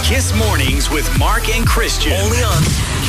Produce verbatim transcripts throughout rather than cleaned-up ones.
Kiss Mornings with Mark and Christian. Only on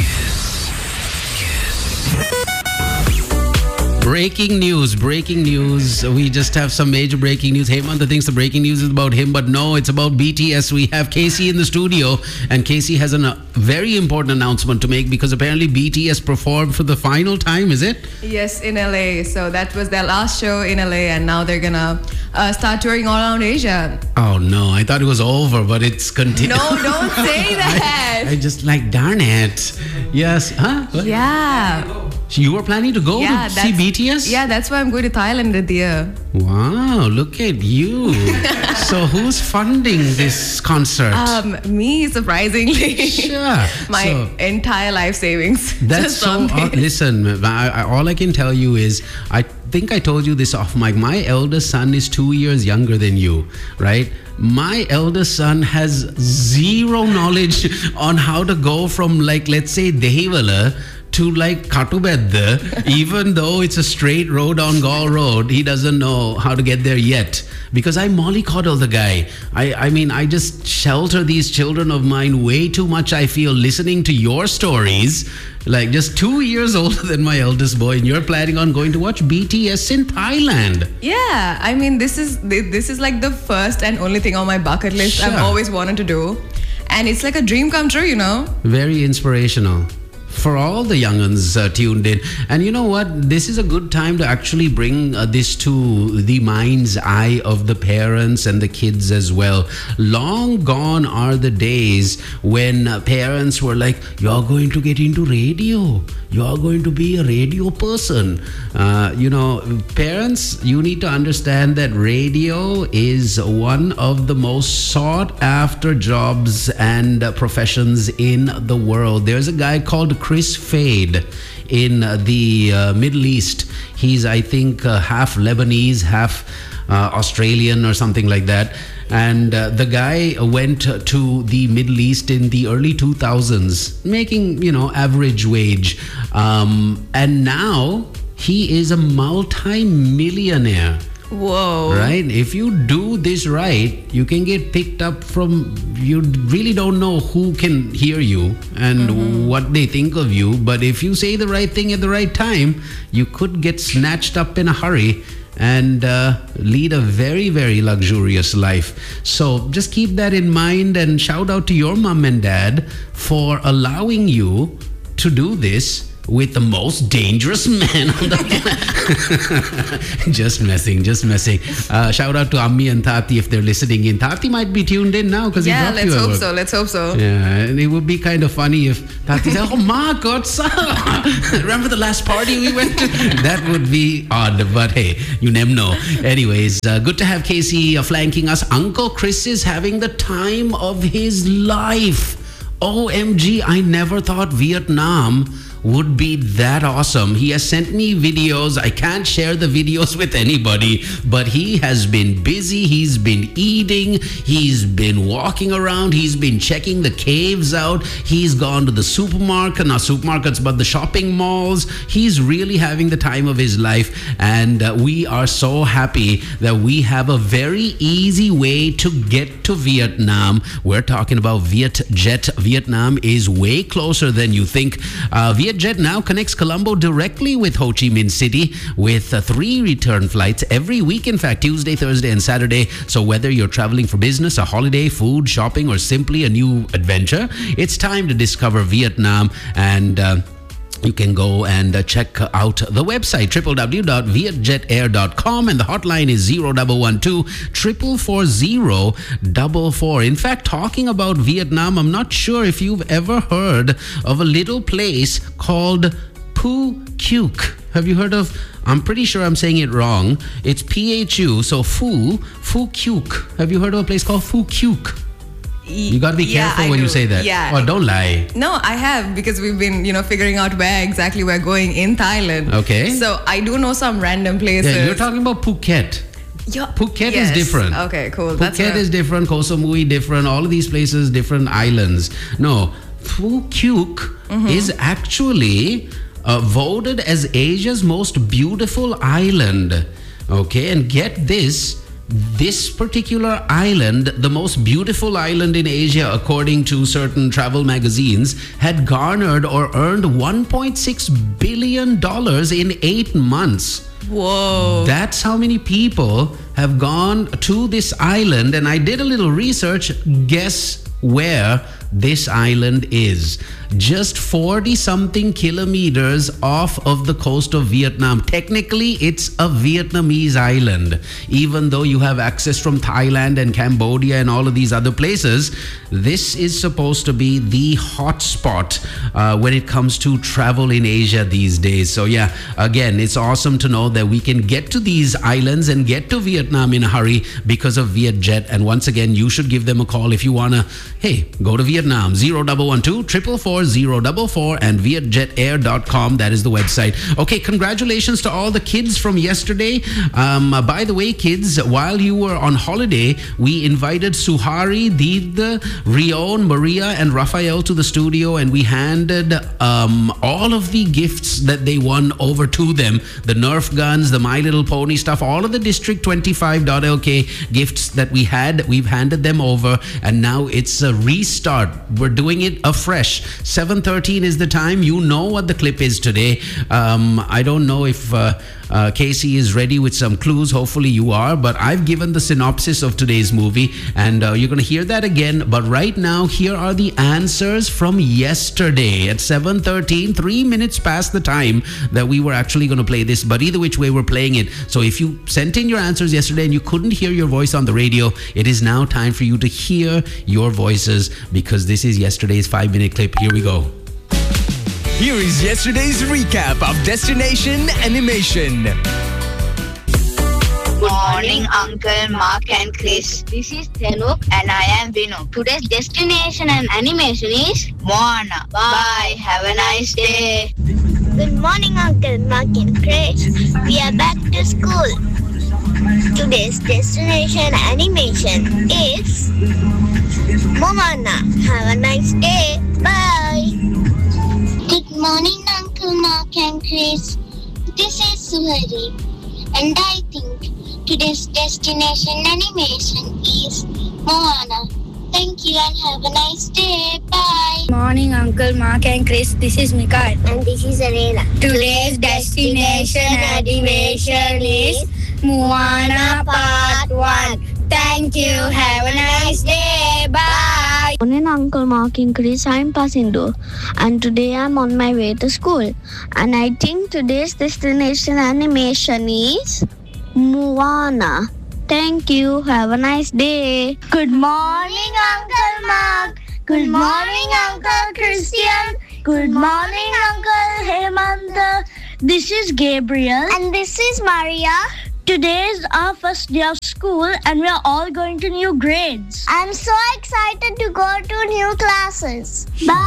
Breaking news, breaking news. We just have some major breaking news. Hemant thinks the breaking news is about him, but no, it's about B T S. We have Casey in the studio, and Casey has a very important announcement to make because apparently B T S performed for the final time, is it? Yes, in L A. So that was their last show in L A, and now they're gonna uh, start touring all around Asia. Oh no, I thought it was over, but it's continuing. No, don't say that. I, I just like, darn it. Yes, huh? What? Yeah. You were planning to go yeah, to see B T S? Yeah, that's why I'm going to Thailand this year. Wow, look at you. So who's funding this concert? Um, me, surprisingly. Sure. My so, entire life savings. That's so, uh, listen, I, I, all I can tell you is, I think I told you this off mic. My eldest son is two years younger than you, right? My eldest son has zero knowledge on how to go from, like, let's say, Dehivala to like Katubedda, even though it's a straight road on Gaul Road. He doesn't know how to get there yet because I mollycoddle the guy. I, I mean, I just shelter these children of mine way too much, I feel, listening to your stories. Like just two years older than my eldest boy, and you're planning on going to watch B T S in Thailand. Yeah, I mean, this is this is like the first and only thing on my bucket list. Sure. I've always wanted to do. And it's like a dream come true, you know? Very inspirational for all the young'uns uh, tuned in. And you know what? This is a good time to actually bring uh, this to the mind's eye of the parents and the kids as well. Long gone are the days when uh, parents were like, you're going to get into radio. You're going to be a radio person. Uh, you know, parents, you need to understand that radio is one of the most sought after jobs and uh, professions in the world. There's a guy called Chris Fade in uh, the uh, Middle East. He's, I think, uh, half Lebanese, half uh, Australian or something like that. And uh, the guy went to the Middle East in the early two thousands, making, you know, average wage. Um, and now he is a multi-millionaire. Whoa. Right? If you do this right, you can get picked up from, you really don't know who can hear you and mm-hmm. what they think of you. But if you say the right thing at the right time, you could get snatched up in a hurry and uh, lead a very, very luxurious life. So just keep that in mind, and shout out to your mom and dad for allowing you to do this with the most dangerous man on the planet. Just messing, just messing. Uh, shout out to Ammi and Tati if they're listening in. Tati might be tuned in now because yeah, he dropped let's you hope over. so. Let's hope so. Yeah, and it would be kind of funny if Tati said, "Oh my God, son, remember the last party we went to?" That would be odd, but hey, you never know. Anyways, uh, good to have Casey uh, flanking us. Uncle Chris is having the time of his life. O M G, I never thought Vietnam would be that awesome. He has sent me videos. I can't share the videos with anybody, but he has been busy. He's been eating. He's been walking around. He's been checking the caves out. He's gone to the supermarket, not supermarkets, but the shopping malls. He's really having the time of his life. And uh, we are so happy that we have a very easy way to get to Vietnam. We're talking about Vietjet. Vietnam is way closer than you think. Uh, Viet Vietjet now connects Colombo directly with Ho Chi Minh City with uh, three return flights every week, in fact, Tuesday, Thursday, and Saturday. So whether you're traveling for business, a holiday, food, shopping, or simply a new adventure, it's time to discover Vietnam. And uh, you can go and uh, check out the website, w w w dot vietjet air dot com, and the hotline is zero one one two, four four zero, four four. In fact, talking about Vietnam, I'm not sure if you've ever heard of a little place called Phu Quoc. Have you heard of? I'm pretty sure I'm saying it wrong. It's P H U, so Phu, Phu Quoc. Have you heard of a place called Phu Quoc? You got to be careful yeah, when do. you say that. Yeah. Oh, don't lie. No, I have, because we've been, you know, figuring out where exactly we're going in Thailand. Okay. So I do know some random places. Yeah, you're talking about Phuket. Yeah. Phuket yes. is different. Okay, cool. Phuket That's a... is different. Koh Samui different. All of these places, different islands. No, Phu Quoc mm-hmm. is actually uh, voted as Asia's most beautiful island. Okay, and get this, this particular island, the most beautiful island in Asia, according to certain travel magazines, had garnered or earned one point six billion dollars in eight months. Whoa. That's how many people have gone to this island. And I did a little research. Guess where this island is? Just forty something kilometers off of the coast of Vietnam. Technically, it's a Vietnamese island. Even though you have access from Thailand and Cambodia and all of these other places, this is supposed to be the hot spot uh, when it comes to travel in Asia these days. So yeah, again, it's awesome to know that we can get to these islands and get to Vietnam in a hurry because of Vietjet. And once again, you should give them a call if you want to, hey, go to Vietnam. zero one one two, four four four, zero four four and vietjet air dot com. That is the website. Okay, congratulations to all the kids from yesterday. Um, uh, by the way, kids, while you were on holiday, we invited Suhari, Did, Rion, Maria, and Raphael to the studio, and we handed um, all of the gifts that they won over to them. The Nerf guns, the My Little Pony stuff, all of the District twenty-five dot L K gifts that we had, we've handed them over, and now it's a restart. We're doing it afresh. seven thirteen is the time. You know what the clip is today. Um, I don't know if uh, uh, Casey is ready with some clues. Hopefully you are. But I've given the synopsis of today's movie, and uh, you're going to hear that again. But right now, here are the answers from yesterday at seven thirteen, three minutes past the time that we were actually going to play this. But either which way, we're playing it. So if you sent in your answers yesterday and you couldn't hear your voice on the radio, it is now time for you to hear your voices, because this is yesterday's five-minute clip. Here we go. Here is yesterday's recap of Destination Animation. Good morning, Uncle, Mark and Chris. This is Thenuk and I am Vinu. Today's destination and animation is Moana. Bye. Have a nice day. Good morning, Uncle, Mark and Chris. We are back to school. Today's destination animation is Moana. Have a nice day. Bye. Good morning, Uncle Mark and Chris. This is Suhari, and I think today's destination animation is Moana. Thank you and have a nice day. Bye. Morning, Uncle Mark and Chris. This is Mikael. And this is Arena. Today's destination animation is Moana Part one. Thank you. Have a nice day. Bye. Morning, Uncle Mark and Chris. I'm Pasindu, and today I'm on my way to school. And I think today's destination animation is Moana. Thank you. Have a nice day. Good morning, Uncle Mark. Good morning, Uncle Christian. Good morning, Uncle Hemanta. This is Gabriel. And this is Maria. Today is our first day of school and we are all going to new grades. I'm so excited to go to new classes.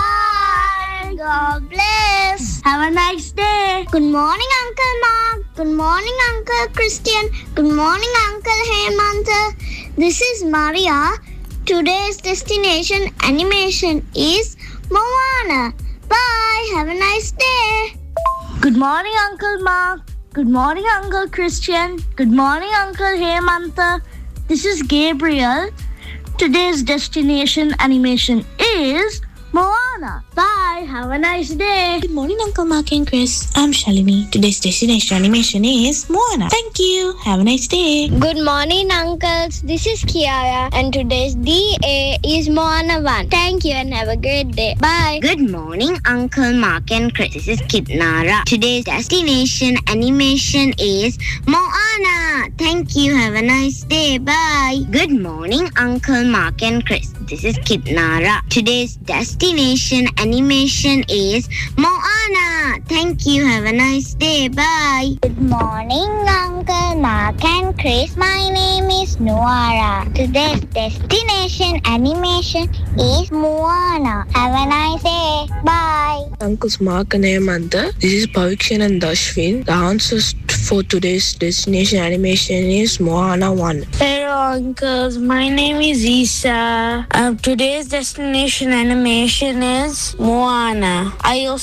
Bye. God bless. Have a nice day. Good morning, Uncle Mark. Good morning, Uncle Christian. Good morning, Uncle Hemanta. This is Maria. Today's destination animation is Moana. Bye. Have a nice day. Good morning, Uncle Mark. Good morning, Uncle Christian. Good morning, Uncle Hemanta. This is Gabriel. Today's destination animation is Moana. Bye. Have a nice day. Good morning, Uncle Mark and Chris. I'm Shalini. Today's destination animation is Moana. Thank you. Have a nice day. Good morning, uncles. This is Kiara, and today's D A is Moana one. Thank you and have a great day. Bye. Good morning, Uncle Mark and Chris. This is Kitnara. Today's destination animation is Moana. Thank you. Have a nice day. Bye. Good morning, Uncle Mark and Chris. This is Kitnara. Today's destination animation is Moana. Thank you. Have a nice day. Bye. Good morning, Uncle Mark and Chris. My name is Noara. Today's destination animation is Moana. Have a nice day. Bye. Uncles Mark and Hemanta. This is Pavikshan and Dashwin. The answers for today's destination animation is Moana one. Hello, uncles. My name is Isa. Um, today's destination animation is Moana. I also watched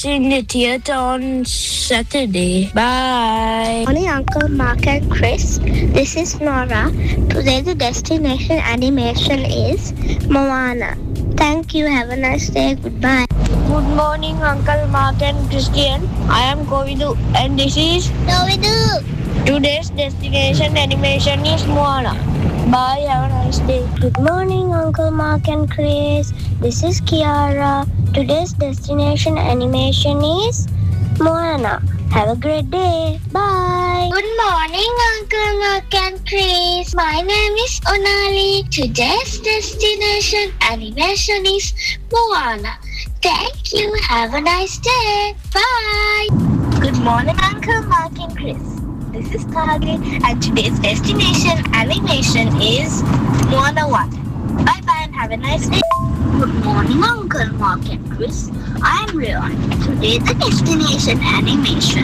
see in the theater on Saturday. Bye. Morning, Uncle Mark and Chris. This is Nora. Today the destination animation is Moana. Thank you. Have a nice day. Goodbye. Good morning, Uncle Mark and Christian. I am Kovidu and this is Kovidu. Today's destination animation is Moana. Bye, have a nice day. Good morning, Uncle Mark and Chris. This is Kiara. Today's destination animation is Moana. Have a great day. Bye. Good morning, Uncle Mark and Chris. My name is Onali. Today's destination animation is Moana. Thank you. Have a nice day. Bye. Good morning, Uncle Mark and Chris. This is Kage, and today's destination animation is Moana one. Bye bye and have a nice day. Good morning, Uncle Mark and Chris. I am Rion. Today the destination animation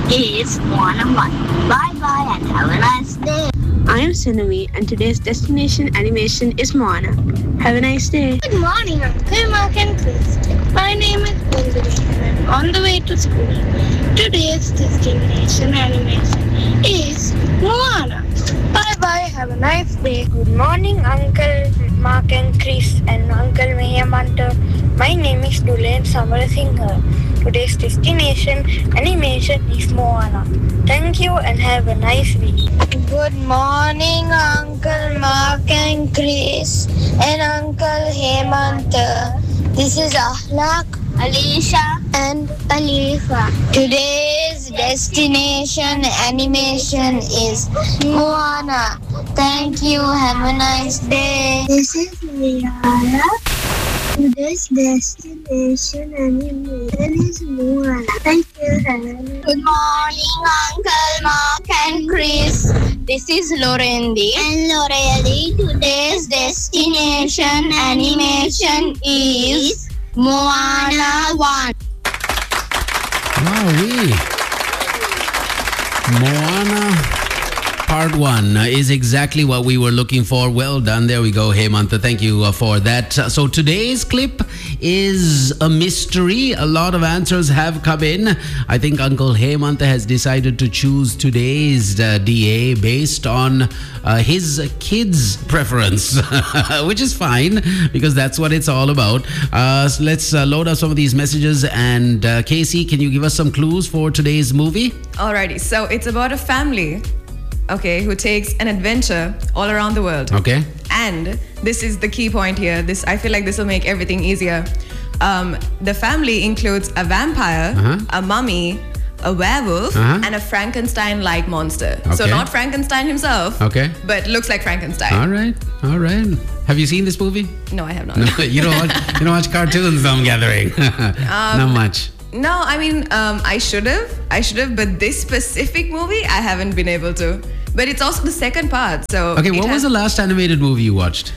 is Moana one. Bye bye and have a nice day. I am Sinami, and today's destination animation is Moana. Have a nice day. Good morning, Uncle Mark and Chris. My name is Bunjali, and I'm on the way to school. Today's destination animation is Moana. Bye bye, have a nice day. Good morning, Uncle Mark and Chris and Uncle Mayamanta. My name is Dulain Samarasinghe. Today's destination animation is Moana. Thank you and have a nice week. Good morning, Uncle Mark and Chris and Uncle Hemanta. This is Ahlak, Alicia and Alifa. Today's destination animation is Moana. Thank you. Have a nice day. This is Liara. Today's destination animation is Moana. Thank you. Have a nice day. Good morning, Uncle Mark and Chris. This is Lorendi and Lorelli. Today's destination animation is Moana one. Wow, Moana Part one is exactly what we were looking for. Well done. There we go, Hemanta. Thank you uh, for that. So today's clip is a mystery. A lot of answers have come in. I think Uncle Hemanta has decided to choose today's uh, D A based on uh, his kids' preference, which is fine because that's what it's all about. Uh, so let's uh, load up some of these messages. And uh, Casey, can you give us some clues for today's movie? Alrighty, so it's about a family, okay, who takes an adventure all around the world. Okay. And this is the key point here. This I feel like this will make everything easier. Um, the family includes a vampire, Uh-huh. a mummy, a werewolf, Uh-huh. and a Frankenstein-like monster. So Okay. not Frankenstein himself, Okay. but looks like Frankenstein. All right. All right. Have you seen this movie? No, I have not. No, you don't watch, you don't watch cartoons, I'm gathering. Not much. No, I mean, um, I should have. I should have, but this specific movie, I haven't been able to. But it's also the second part, so. Okay, it what has- was the last animated movie you watched?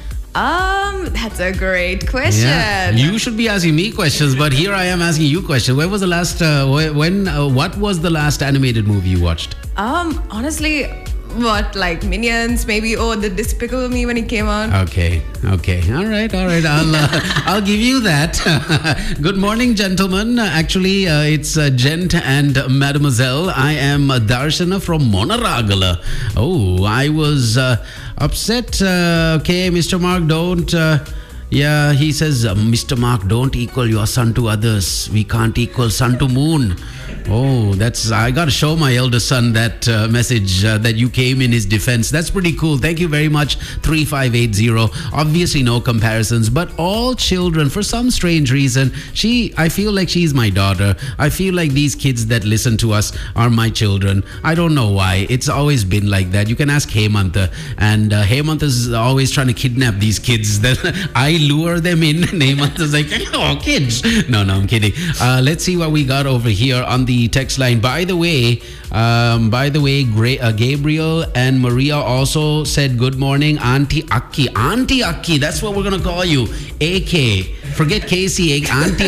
Um, that's a great question. Yeah, you should be asking me questions, but here I am asking you questions. When was the last? Uh, wh- when? Uh, what was the last animated movie you watched? Um, honestly, what like Minions, maybe? Oh, the Despicable Me when it came out. Okay, okay, all right, all right. I'll uh, I'll give you that. Good morning, gentlemen. Uh, Actually, uh, it's uh, Gent and Mademoiselle. I am uh, Darshana from Monaragala. Oh, I was uh, upset. Uh, okay, Mister Mark, don't. Uh, yeah, he says, uh, Mister Mark, don't equal your son to others. We can't equal sun to moon. Oh, that's, I got to show my elder son that uh, message uh, that you came in his defense. That's pretty cool. Thank you very much. three five eight zero. Obviously, no comparisons, but all children, for some strange reason, she, I feel like she's my daughter. I feel like these kids that listen to us are my children. I don't know why. It's always been like that. You can ask Hemanta. And uh, Hemanta is always trying to kidnap these kids. That I lure them in. And Hemanta's like, oh, kids. No, no, I'm kidding. Uh, let's see what we got over here on the text line. By the way, um, by the way, Gra- uh, Gabriel and Maria also said good morning, Auntie Aki. Auntie Aki, that's what we're gonna call you. A K. Forget Casey, ek auntie.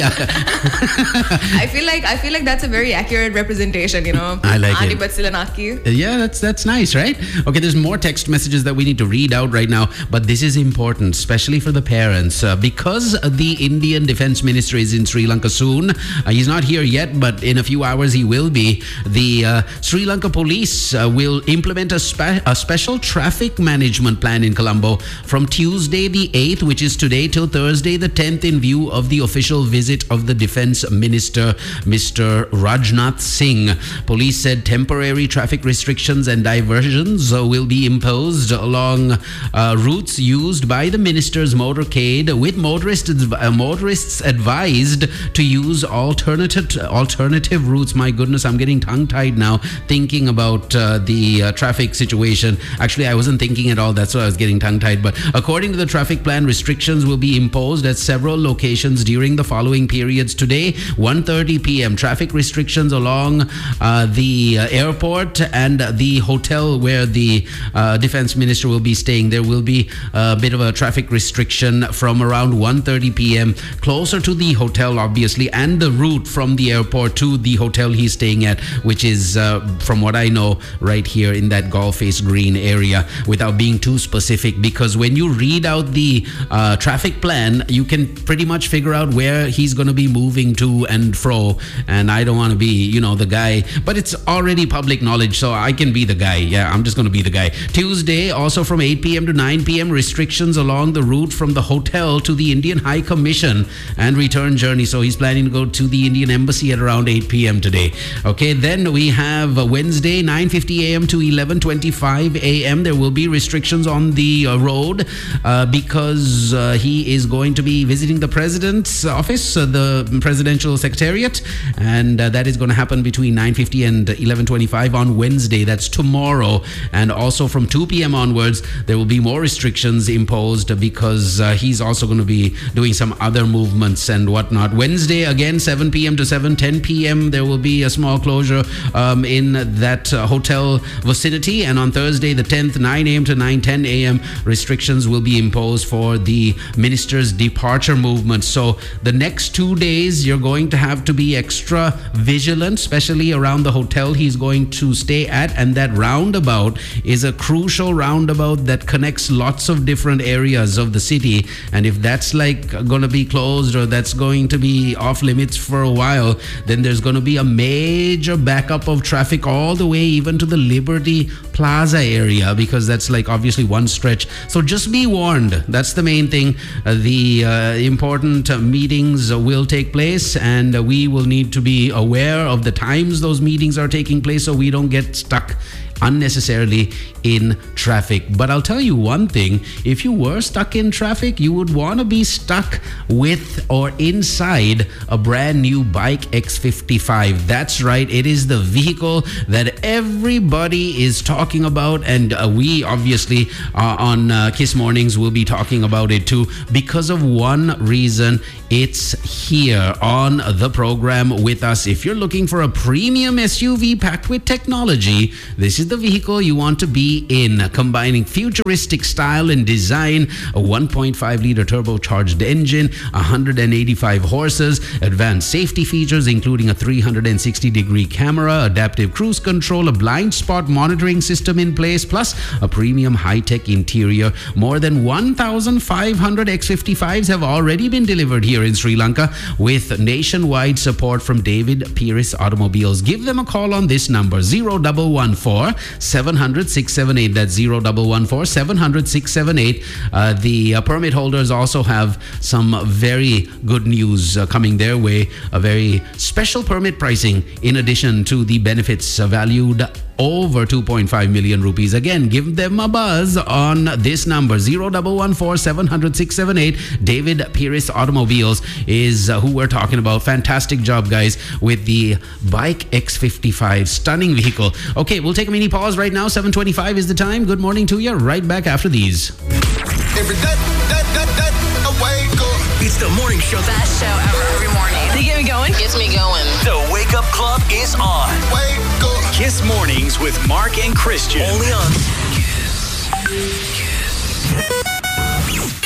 I feel like I feel like that's a very accurate representation, you know. I like Auntie it. Batsilanaki. Yeah, that's that's nice, right? Okay, there's more text messages that we need to read out right now, but this is important, especially for the parents, uh, because the Indian Defense Minister is in Sri Lanka soon. Uh, he's not here yet, but in a few hours he will be. The uh, Sri Lanka Police uh, will implement a, spe- a special traffic management plan in Colombo from Tuesday the eighth, which is today, till Thursday the tenth, in view of the official visit of the Defense Minister, Mister Rajnath Singh. Police said temporary traffic restrictions and diversions uh, will be imposed along uh, routes used by the minister's motorcade, with motorists uh, motorists advised to use alternative alternative routes. My goodness, I'm getting tongue-tied now thinking about uh, the uh, traffic situation. Actually, I wasn't thinking at all. That's why I was getting tongue-tied. But according to the traffic plan, restrictions will be imposed at several locations during the following periods. Today, one thirty p.m. traffic restrictions along uh, the uh, airport and the hotel where the uh, defense minister will be staying. There will be a bit of a traffic restriction from around one thirty p.m. closer to the hotel, obviously, and the route from the airport to the hotel he's staying at, which is, uh, from what I know, right here in that Golf Face Green area, without being too specific, because when you read out the uh, traffic plan, you can pretty much figure out where he's going to be moving to and fro. And I don't want to be, you know, the guy, but it's already public knowledge, so I can be the guy. Yeah, I'm just going to be the guy. Tuesday, also from eight p.m. to nine p.m., restrictions along the route from the hotel to the Indian High Commission and return journey. So he's planning to go to the Indian Embassy at around eight p.m. today. Okay, then we have Wednesday, nine fifty a.m. to eleven twenty-five a.m. There will be restrictions on the uh, road uh, because uh, he is going to be visiting the president's office, uh, the presidential secretariat, and uh, that is going to happen between nine fifty and eleven twenty-five on Wednesday. That's tomorrow. And also from two p.m. onwards, there will be more restrictions imposed because uh, he's also going to be doing some other movements and whatnot. Wednesday, again, seven p.m. to seven ten p.m., there will be a small closure um, in that uh, hotel vicinity. And on Thursday, the tenth, nine a.m. to nine ten a.m., restrictions will be imposed for the minister's departure movement. So the next two days, you're going to have to be extra vigilant, especially around the hotel he's going to stay at. And that roundabout is a crucial roundabout that connects lots of different areas of the city. And if that's like going to be closed or that's going to be off limits for a while, then there's going to be a major backup of traffic all the way even to the Liberty Plaza area, because that's like obviously one stretch. So just be warned. That's the main thing. Uh, the uh, important uh, meetings will take place, and uh, we will need to be aware of the times those meetings are taking place so we don't get stuck unnecessarily in traffic. But I'll tell you one thing, if you were stuck in traffic, you would want to be stuck with or inside a brand new bike X fifty-five. That's right, it is the vehicle that everybody is talking about, and uh, we obviously uh, on uh, Kiss Mornings will be talking about it too, because of one reason. It's here on the program with us. If you're looking for a premium S U V packed with technology, this is the vehicle you want to be in, combining futuristic style and design, a one point five liter turbocharged engine, one hundred eighty-five horses, advanced safety features including a three hundred sixty degree camera, adaptive cruise control, a blind spot monitoring system in place, plus a premium high-tech interior. More than one thousand five hundred X fifty-fives have already been delivered here in Sri Lanka with nationwide support from David Pieris Automobiles. Give them a call on this number, zero one one four, seven hundred, six seven eight. That's zero one one four, seven hundred, six seven eight. Uh, the uh, permit holders also have some very good news uh, coming their way. A very special permit pricing in addition to the benefits uh, valued over two point five million rupees. Again, give them a buzz on this number, zero one one four, seven hundred, six seven eight. David Pieris Automobiles is uh, who we're talking about. Fantastic job, guys, with the Bike X fifty-five. Stunning vehicle. Okay, we'll take a mini pause right now. seven twenty-five is the time. Good morning to you. Right back after these. Every day, that, that, that, I wake up. It's the morning show. Best show ever every morning. They get me going. Gets me going. The Wake Up Club is on. Wake up. Kiss Mornings with Mark and Christian. Only on Kiss. Kiss.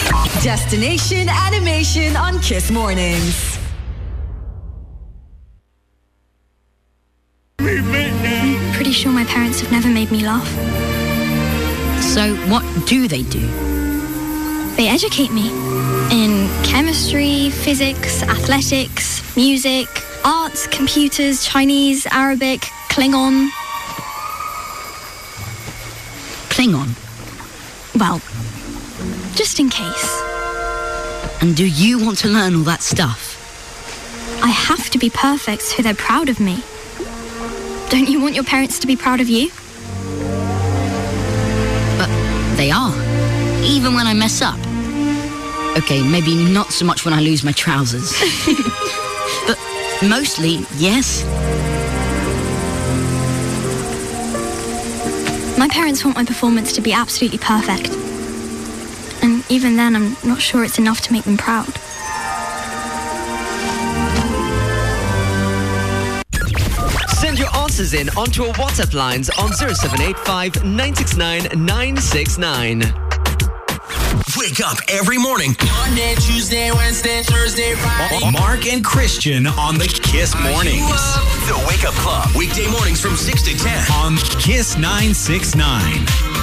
Destination Animation on Kiss Mornings. I'm pretty sure my parents have never made me laugh. So what do they do? They educate me in chemistry, physics, athletics, music, arts, computers, Chinese, Arabic, Klingon. Klingon? Well, just in case. And do you want to learn all that stuff? I have to be perfect so they're proud of me. Don't you want your parents to be proud of you? But they are, even when I mess up. Okay, maybe not so much when I lose my trousers. But mostly, yes. My parents want my performance to be absolutely perfect. And even then, I'm not sure it's enough to make them proud. Send your answers in onto our WhatsApp lines on zero seven eight five nine six nine nine six nine. Wake up every morning. Monday, Tuesday, Wednesday, Thursday, Friday. Mark and Christian on the Kiss Mornings. The Wake Up Club. Weekday mornings from six to ten on Kiss nine six nine.